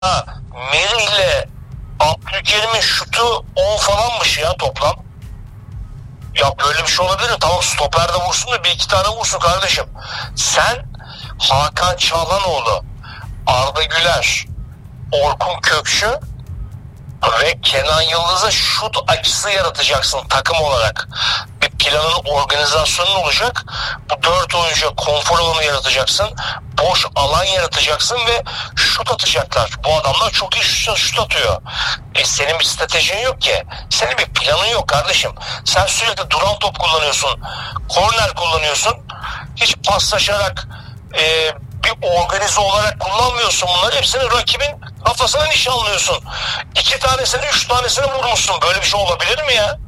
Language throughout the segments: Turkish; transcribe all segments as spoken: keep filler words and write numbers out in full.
Merih ile Abdülkerim'in şutu on falanmış ya toplam. Ya böyle bir şey olabilir mi? Tamam, stoper de vursun da bir iki tane vursun kardeşim. Sen Hakan Çalhanoğlu, Arda Güler, Orkun Kökçü ve Kenan Yıldız'a şut açısı yaratacaksın takım olarak. Bir planın, organizasyonun olacak. Bu dört oyuncuya konfor alanı yaratacaksın. Boş alan yaratacaksın ve şut atacaklar. Bu adamlar çok iyi şut, şut atıyor. E senin bir stratejin yok ki. Senin bir planın yok kardeşim. Sen sürekli duran top kullanıyorsun. Korner kullanıyorsun. Hiç paslaşarak e, bir organize olarak kullanmıyorsun bunları. Hepsini rakibin kafasına nişanlıyorsun. İki tanesini, üç tanesini vurmuşsun. Böyle bir şey olabilir mi ya?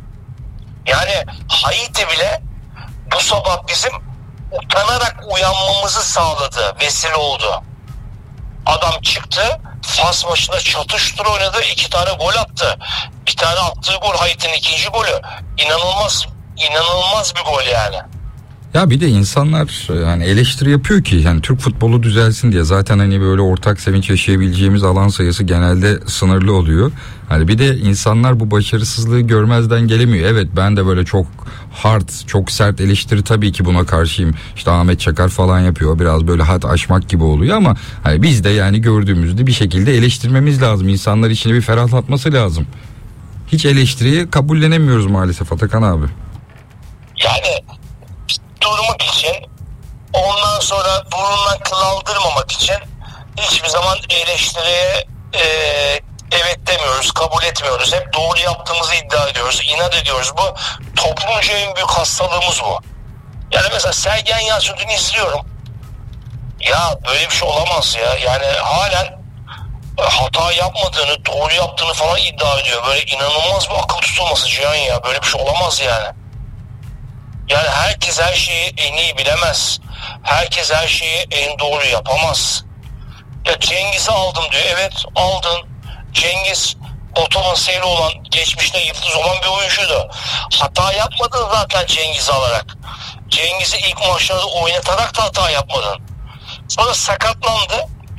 Yani Haiti bile bu sabah bizim utanarak uyanmamızı sağladı, vesile oldu. Adam çıktı, Fas maçında çatıştır oynadı, iki tane gol attı. Bir tane attığı gol Haiti'nin ikinci golü. İnanılmaz, inanılmaz bir gol yani. Ya bir de insanlar hani eleştiri yapıyor ki yani Türk futbolu düzelsin diye. Zaten hani böyle ortak sevinç yaşayabileceğimiz alan sayısı genelde sınırlı oluyor. Hani bir de insanlar bu başarısızlığı görmezden gelemiyor. Evet, ben de böyle çok hard, çok sert eleştiri tabii ki buna karşıyım. İşte Ahmet Çakar falan yapıyor. Biraz böyle had aşmak gibi oluyor ama hani biz de yani gördüğümüzde bir şekilde eleştirmemiz lazım. İnsanlar içine bir ferahlatması lazım. Hiç eleştiriyi kabullenemiyoruz maalesef Atakan abi. Yani durmak için, ondan sonra burnundan kıl aldırmamak için hiçbir zaman eleştiriye e, evet demiyoruz, kabul etmiyoruz. Hep doğru yaptığımızı iddia ediyoruz, inat ediyoruz. Bu toplumca en büyük hastalığımız bu. Yani mesela Sergen Yalçın'ı izliyorum. Ya böyle bir şey olamaz ya. Yani halen hata yapmadığını, doğru yaptığını falan iddia ediyor. Böyle inanılmaz bir akıl tutulması Cihan ya. Böyle bir şey olamaz yani. Yani herkes her şeyi en iyi bilemez. Herkes her şeyi en doğru yapamaz. Ya Cengiz'i aldım diyor. Evet, aldın. Cengiz potansiyeli olan, geçmişte yıldız olan bir oyuncuydu. Hata yapmadın zaten Cengiz'i alarak. Cengiz'i ilk maçlarda oynatarak da hata yapmadın. Sonra sakatlandı.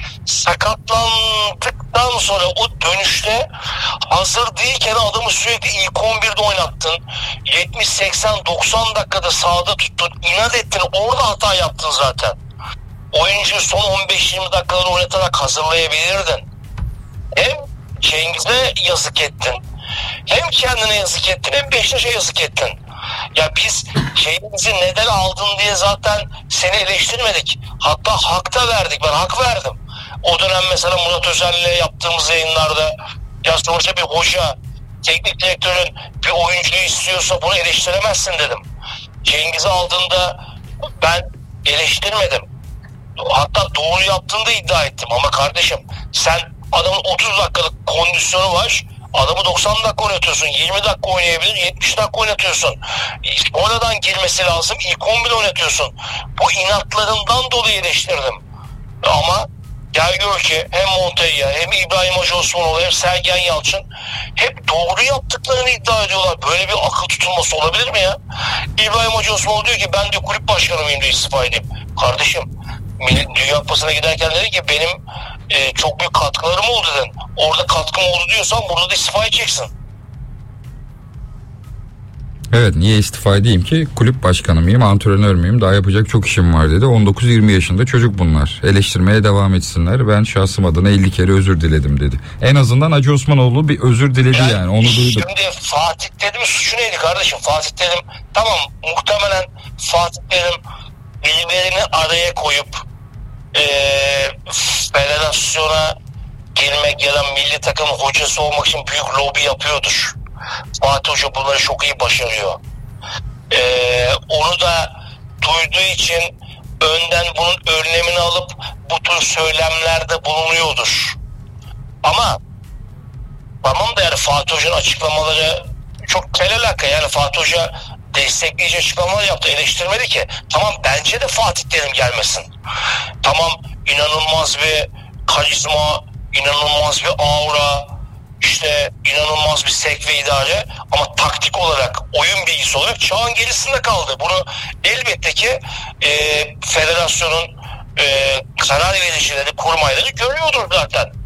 Sakatlandıktan sonra o dönüşte hazır değilken adamı sürekli ilk on birde oynattın. yetmiş seksen doksan dakikada sahada tuttun. İnat ettin. Orada hata yaptın zaten. Oyuncuyu son on beş yirmi dakikaları oynatarak hazırlayabilirdin. Hem Cengiz'e yazık ettin, hem kendine yazık ettin, hem Beşiktaş'a yazık ettin. Ya biz Cengiz'i neden aldın diye zaten seni eleştirmedik. Hatta hak da verdik. Ben hak verdim. O dönem mesela Murat Özel'le yaptığımız yayınlarda ya sonuçta bir hoca, teknik direktörün bir oyuncuyu istiyorsa bunu eleştiremezsin dedim. Cengiz'i aldığında ben eleştirmedim. Hatta doğru yaptığını da iddia ettim. Ama kardeşim sen adamın otuz dakikalık kondisyonu var. Adamı doksan dakika oynatıyorsun. yirmi dakika oynayabilir. yetmiş dakika oynatıyorsun. Oradan girmesi lazım. İlk on bir oynatıyorsun. Bu inatlarından dolayı eleştirdim. Ama gel gör ki hem Montella hem İbrahim Hacı Osmanoğlu hem Sergen Yalçın hep doğru yaptıklarını iddia ediyorlar. Böyle bir akıl tutulması olabilir mi ya? İbrahim Hacı Osmanoğlu diyor ki ben de kulüp başkanı mıyım diye istifa edeyim. Kardeşim Dünya Kupası'na giderken dedi ki benim e, çok büyük katkılarım oldu dedin. Orada katkım oldu diyorsan burada da istifa edeceksin. Evet, niye istifa edeyim ki? Kulüp başkanı mıyım, antrenör müyüm? Daha yapacak çok işim var dedi. on dokuz yirmi yaşında çocuk bunlar. Eleştirmeye devam etsinler. Ben şahsım adına elli kere özür diledim dedi. En azından Hacı Osmanoğlu bir özür diledi yani. yani. Onu duydum. Şimdi Fatih Terim'in suçu neydi kardeşim? Fatih Terim tamam, muhtemelen Fatih Terim birilerini araya koyup e, federasyona girmek ya da milli takım hocası olmak için büyük lobi yapıyordur. Fatih Hoca bunları çok iyi başarıyor. Ee, onu da duyduğu için önden bunun önlemini alıp bu tür söylemlerde bulunuyordur. Ama tamam da yani Fatih Hoca'nın açıklamaları çok kel alaka. Yani Fatih Hoca destekleyici açıklamalar yaptı, eleştirmedi ki. Tamam, bence de Fatih Terim gelmesin. Tamam, inanılmaz bir karizma, inanılmaz bir aura, İşte inanılmaz bir sevk ve idare, ama taktik olarak, oyun bilgisi olarak çağın gerisinde kaldı. Bunu elbette ki e, federasyonun e, karar vericileri, kurmayları görüyordur zaten.